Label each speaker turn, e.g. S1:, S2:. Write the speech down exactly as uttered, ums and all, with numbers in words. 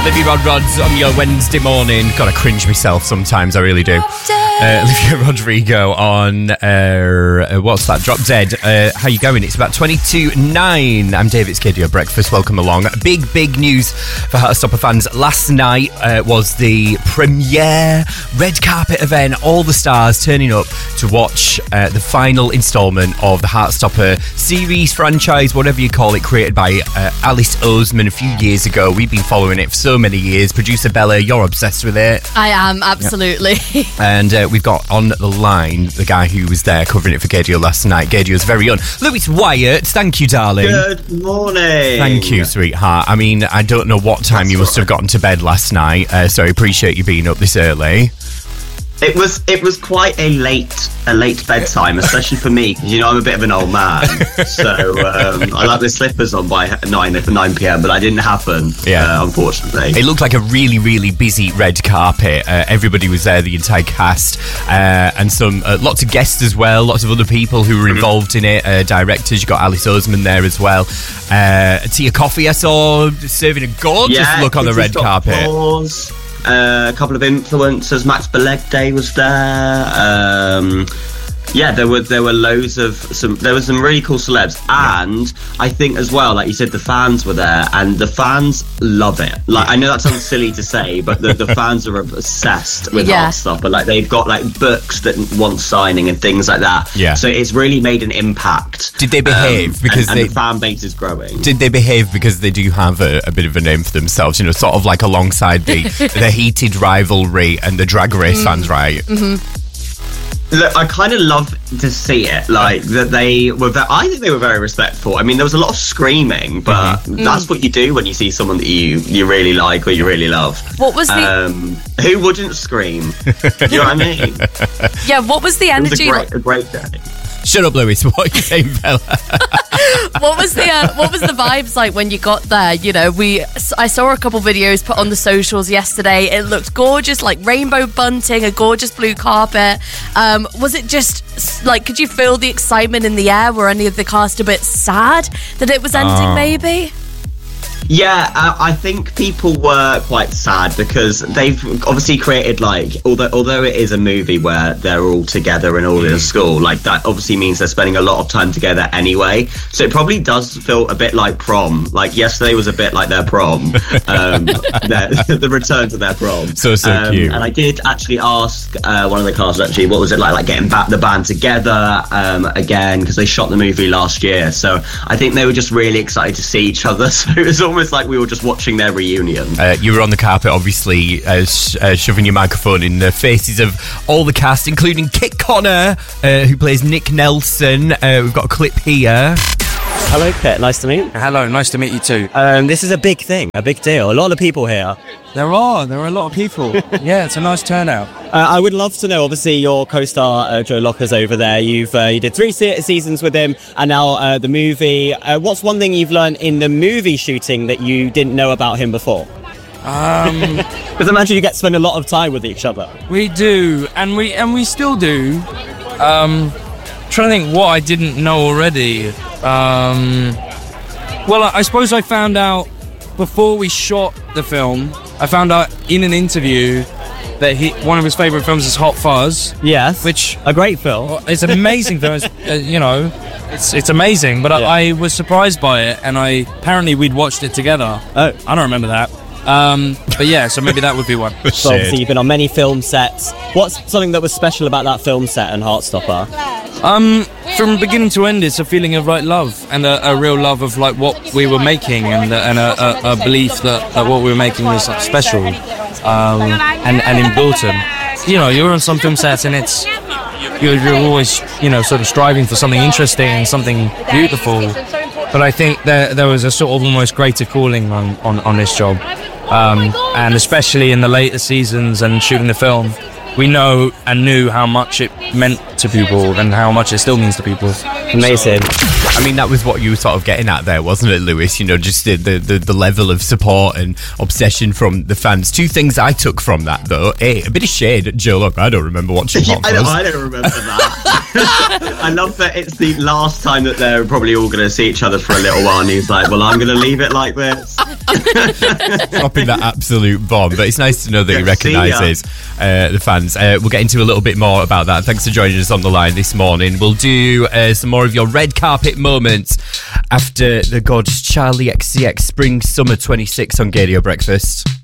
S1: Olivia Rodrigo's on your Wednesday morning. God, I cringe myself sometimes, I really do. Uh, Olivia Rodrigo on, uh, what's that, Drop Dead. Uh, how you going? It's about twenty-two nine. I'm David Skiddy, breakfast. Welcome along. Big, big news for Heartstopper fans. Last night uh, was the premiere red carpet event. All the stars turning up to watch uh, the final instalment of the Heartstopper series, franchise, whatever you call it, created by uh, Alice Oseman a few years ago. We've been following it for so many years. Producer Bella, you're obsessed with it.
S2: I am, absolutely.
S1: Yep. And uh, we've got on the line the guy who was there covering it for Gadio last night. Gadio's very own Lewis Wyatt. Thank you, darling.
S3: Good morning.
S1: Thank you, sweetheart. I mean, I don't know what time That's you must right. have gotten to bed last night, uh, so I appreciate you being up this early.
S3: It was it was quite a late a late bedtime, especially for me, because you know I'm a bit of an old man. So um, I like the slippers on by nine nine p.m, but that didn't happen. Yeah, uh, unfortunately.
S1: It looked like a really really busy red carpet. Uh, everybody was there, the entire cast, uh, and some uh, lots of guests as well. Lots of other people who were involved in it. Uh, directors, you got Alice Oseman there as well. Uh, Tia Coffee, I saw serving a gorgeous
S3: yeah,
S1: look on the red carpet.
S3: Applause. Uh, a couple of influencers. Max Belegde was there. Um, yeah, there were there were loads of some. There were some really cool celebs, and I think as well, like you said, the fans were there, and the fans love it. Like I know that sounds silly to say, but the, the fans are obsessed with
S2: yeah.
S3: Heartstopper. Like they've got like books that want signing and things like that.
S1: Yeah. So
S3: it's really made an impact.
S1: Did they behave?
S3: Um,
S1: because
S3: and,
S1: they,
S3: and the fan base is growing.
S1: Did they behave because they do have a, a bit of a name for themselves? You know, sort of like alongside the the heated rivalry and the Drag Race mm. fans, right?
S2: Mm-hmm.
S3: Look, I kind of love to see it, like that they were. Ve- I think they were very respectful. I mean, there was a lot of screaming, but mm-hmm. that's what you do when you see someone that you you really like or you really love.
S2: What was the?
S3: Um, who wouldn't scream? You know what I mean?
S2: Yeah. What was the energy?
S3: It was a great, a great day.
S1: Shut up, Lewis. What are you saying, Bella?
S2: What was the uh, what was the vibes like when you got there? You know, we I saw a couple videos put on the socials yesterday. It looked gorgeous, like rainbow bunting, a gorgeous blue carpet. Um, was it just like, could you feel the excitement in the air? Were any of the cast a bit sad that it was ending? Oh. Maybe.
S3: Yeah, uh, I think people were quite sad because they've obviously created, like, although although it is a movie where they're all together and all mm. in a school, like that obviously means they're spending a lot of time together anyway. So it probably does feel a bit like prom. Like yesterday was a bit like their prom, um, their, the return to their prom.
S1: So so
S3: um,
S1: cute.
S3: And I did actually ask uh, one of the cast actually, what was it like, like getting back the band together um, again, because they shot the movie last year. So I think they were just really excited to see each other. So it was almost like we were just watching their reunion. Uh,
S1: you were on the carpet, obviously, uh, sh- uh, shoving your microphone in the faces of all the cast, including Kit Connor, uh, who plays Nick Nelson. Uh, we've got a clip here.
S4: Hello, Kit. Nice to meet you.
S5: Hello, nice to meet you too.
S4: Um, this is a big thing, a big deal. A lot of people here.
S5: There are, there are a lot of people. Yeah, it's a nice turnout.
S4: Uh, I would love to know, obviously, your co-star, uh, Joe Locker's over there. You've uh, you did three se- seasons with him, and now uh, the movie. Uh, what's one thing you've learned in the movie shooting that you didn't know about him before?
S5: Um,
S4: because I imagine you get to spend a lot of time with each other.
S5: We do, and we and we still do. Um, trying to think what I didn't know already. Um, well, I, I suppose I found out before we shot the film. I found out in an interview that he one of his favourite films is Hot Fuzz.
S4: Yes,
S5: which
S4: a great film.
S5: It's an amazing film. It's, uh, you know, it's it's amazing. But yeah. I, I was surprised by it, and I apparently we'd watched it together.
S4: Oh,
S5: I don't remember that. Um, but yeah, so maybe that would be one.
S4: So obviously you've been on many film sets. What's something that was special about that film set and Heartstopper?
S5: Um, from beginning to end, it's a feeling of like love and a, a real love of like what we were making, and, and a, a, a belief that, that what we were making was like, special. Um, and, and important. You know, you're on some film sets and it's you're, you're always, you know, sort of striving for something interesting and something beautiful. But I think there there was a sort of almost greater calling on, on, on this job. Um, and especially in the later seasons and shooting the film, we know and knew how much it meant to people and how much it still means to people.
S4: Amazing.
S1: So, I mean, that was what you were sort of getting at there, wasn't it, Lewis? You know, just the, the, the, the level of support and obsession from the fans. Two things I took from that, though. A, a bit of shade at Joe Lock. I don't remember watching Hot Fuzz.
S3: I don't, I don't remember that. I love that it's the last time that they're probably all going to see each other for a little while, and he's like, well, I'm going to leave it like this.
S1: Dropping that absolute bomb. But it's nice to know that
S3: Yeah,
S1: he recognises uh, the fans. Uh, we'll get into a little bit more about that. Thanks for joining us on the line this morning. We'll do uh, some more of your red carpet moments after the gorgeous Charlie X C X Spring Summer twenty-six on Gadio Breakfast.